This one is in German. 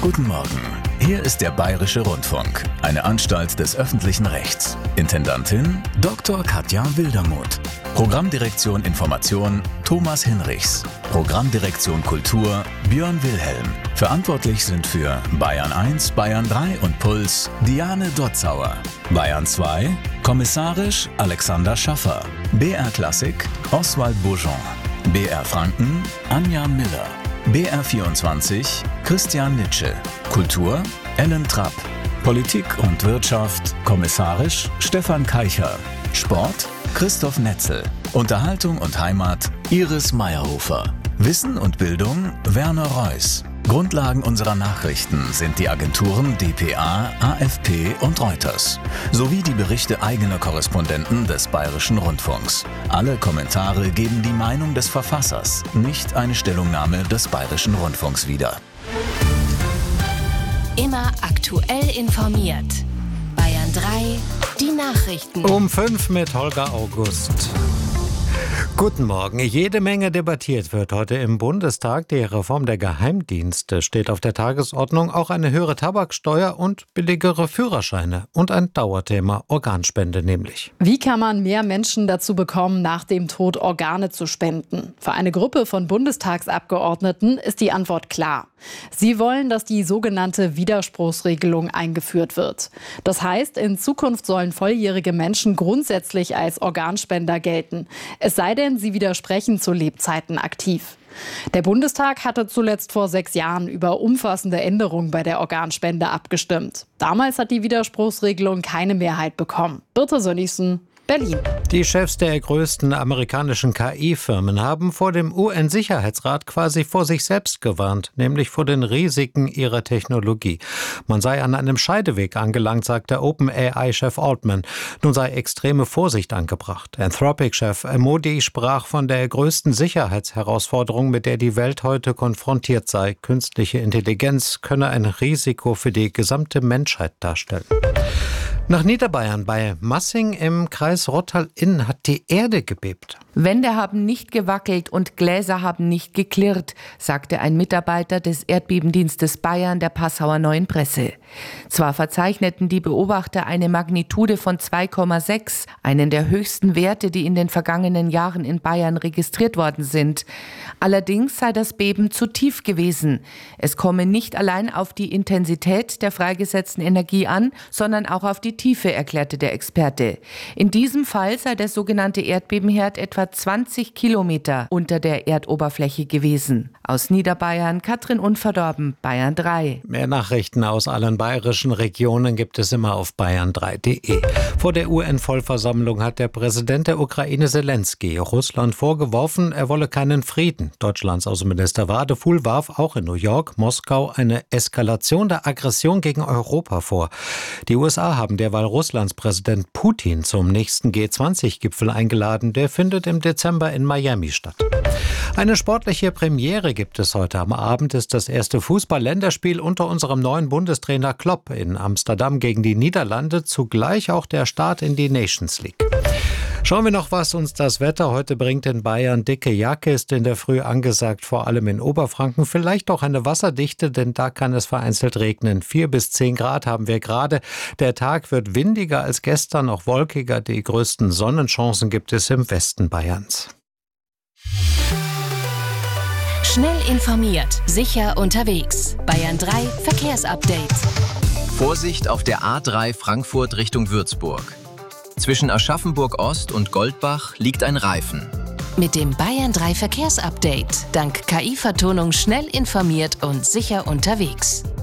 Guten Morgen. Hier ist der Bayerische Rundfunk, eine Anstalt des öffentlichen Rechts. Intendantin Dr. Katja Wildermuth. Programmdirektion Information Thomas Hinrichs. Programmdirektion Kultur Björn Wilhelm. Verantwortlich sind für Bayern 1, Bayern 3 und Puls Diane Dotzauer. Bayern 2 kommissarisch Alexander Schaffer. BR Klassik Oswald Bourgeon. BR Franken Anja Miller. BR24 Christian Nitsche. Kultur Ellen Trapp. Politik und Wirtschaft kommissarisch Stefan Keicher. Sport Christoph Netzel. Unterhaltung und Heimat Iris Meyerhofer. Wissen und Bildung Werner Reuss. Grundlagen unserer Nachrichten sind die Agenturen dpa, AFP und Reuters, sowie die Berichte eigener Korrespondenten des Bayerischen Rundfunks. Alle Kommentare geben die Meinung des Verfassers, nicht eine Stellungnahme des Bayerischen Rundfunks wieder. Immer aktuell informiert. Bayern 3, die Nachrichten. Um 5 mit Holger August. Guten Morgen. Jede Menge debattiert wird heute im Bundestag. Die Reform der Geheimdienste steht auf der Tagesordnung. Auch eine höhere Tabaksteuer und billigere Führerscheine. Und ein Dauerthema, Organspende nämlich. Wie kann man mehr Menschen dazu bekommen, nach dem Tod Organe zu spenden? Für eine Gruppe von Bundestagsabgeordneten ist die Antwort klar. Sie wollen, dass die sogenannte Widerspruchsregelung eingeführt wird. Das heißt, in Zukunft sollen volljährige Menschen grundsätzlich als Organspender gelten. Es sei denn, sie widersprechen zu Lebzeiten aktiv. Der Bundestag hatte zuletzt vor 6 Jahren über umfassende Änderungen bei der Organspende abgestimmt. Damals hat die Widerspruchsregelung keine Mehrheit bekommen. Birte Sönnigsen, Berlin. Die Chefs der größten amerikanischen KI-Firmen haben vor dem UN-Sicherheitsrat quasi vor sich selbst gewarnt, nämlich vor den Risiken ihrer Technologie. Man sei an einem Scheideweg angelangt, sagt der OpenAI-Chef Altman. Nun sei extreme Vorsicht angebracht. Anthropic-Chef Modi sprach von der größten Sicherheitsherausforderung, mit der die Welt heute konfrontiert sei. Künstliche Intelligenz könne ein Risiko für die gesamte Menschheit darstellen. Nach Niederbayern bei Massing im Kreis Rottal-Inn hat die Erde gebebt. Wände haben nicht gewackelt und Gläser haben nicht geklirrt, sagte ein Mitarbeiter des Erdbebendienstes Bayern der Passauer Neuen Presse. Zwar verzeichneten die Beobachter eine Magnitude von 2,6, einen der höchsten Werte, die in den vergangenen Jahren in Bayern registriert worden sind. Allerdings sei das Beben zu tief gewesen. Es komme nicht allein auf die Intensität der freigesetzten Energie an, sondern auch auf die Tiefe, erklärte der Experte. In diesem Fall sei der sogenannte Erdbebenherd etwa 20 Kilometer unter der Erdoberfläche gewesen. Aus Niederbayern, Katrin Unverdorben, Bayern 3. Mehr Nachrichten aus allen bayerischen Regionen gibt es immer auf bayern3.de. Vor der UN-Vollversammlung hat der Präsident der Ukraine Zelensky Russland vorgeworfen, er wolle keinen Frieden. Deutschlands Außenminister Wadefuhl warf auch in New York, Moskau eine Eskalation der Aggression gegen Europa vor. Die USA haben derweil Russlands Präsident Putin zum nächsten G20-Gipfel eingeladen. Der findet im Dezember in Miami statt. Eine sportliche Premiere gibt es heute. Am Abend ist das erste Fußball-Länderspiel unter unserem neuen Bundestrainer Klopp in Amsterdam gegen die Niederlande. Zugleich auch der Start in die Nations League. Schauen wir noch, was uns das Wetter heute bringt in Bayern. Dicke Jacke ist in der Früh angesagt, vor allem in Oberfranken. Vielleicht auch eine Wasserdichte, denn da kann es vereinzelt regnen. 4 bis 10 Grad haben wir gerade. Der Tag wird windiger als gestern, auch wolkiger. Die größten Sonnenchancen gibt es im Westen Bayerns. Schnell informiert, sicher unterwegs. Bayern 3 Verkehrsupdate. Vorsicht auf der A3 Frankfurt Richtung Würzburg. Zwischen Aschaffenburg Ost und Goldbach liegt ein Reifen. Mit dem Bayern 3 Verkehrsupdate. Dank KI-Vertonung schnell informiert und sicher unterwegs.